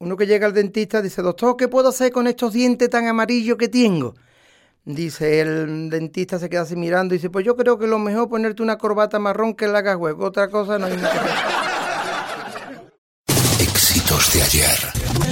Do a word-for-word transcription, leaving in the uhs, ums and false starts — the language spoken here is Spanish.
Uno que llega al dentista dice, doctor, ¿qué puedo hacer con estos dientes tan amarillos que tengo? Dice, el dentista se queda así mirando y dice, pues yo creo que lo mejor es ponerte una corbata marrón que le haga hueco, otra cosa no hay nada. Éxitos de ayer.